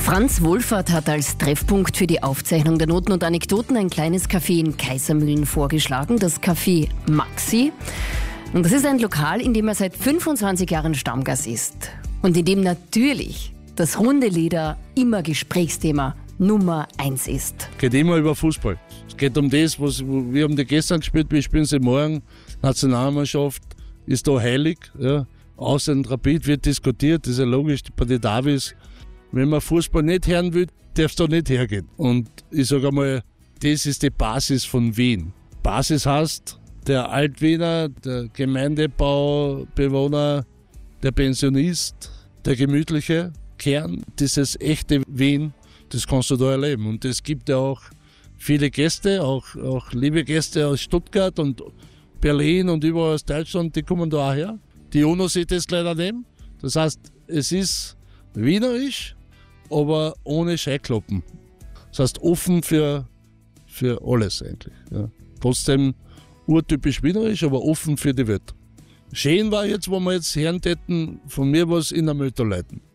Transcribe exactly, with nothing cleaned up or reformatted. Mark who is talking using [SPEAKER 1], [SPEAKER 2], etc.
[SPEAKER 1] Franz Wohlfahrt hat als Treffpunkt für die Aufzeichnung der Noten und Anekdoten ein kleines Café in Kaisermühlen vorgeschlagen, das Café Maxi. Und das ist ein Lokal, in dem er seit fünfundzwanzig Jahren Stammgast ist. Und in dem natürlich das runde Leder immer Gesprächsthema Nummer eins ist.
[SPEAKER 2] Es geht immer über Fußball. Es geht um das, was wir haben die gestern gespielt, wir spielen sie morgen. Nationalmannschaft ist da heilig. Ja. Außer in Rapid wird diskutiert, das ist ja logisch, bei den Davis. Wenn man Fußball nicht hören will, darf es da nicht hergehen. Und ich sage einmal, das ist die Basis von Wien. Basis heißt, der Altwiener, der Gemeindebaubewohner, der Pensionist, der gemütliche Kern, dieses echte Wien, das kannst du da erleben. Und es gibt ja auch viele Gäste, auch, auch liebe Gäste aus Stuttgart und Berlin und überall aus Deutschland, die kommen da auch her. Die UNO sieht das gleich daneben. Das heißt, es ist wienerisch, aber ohne Scheuklappen. Das heißt, offen für, für alles eigentlich. Ja. Trotzdem urtypisch wienerisch, aber offen für die Welt. Schön war jetzt, wo wir jetzt hören täten, von mir was in der Mütter leiten.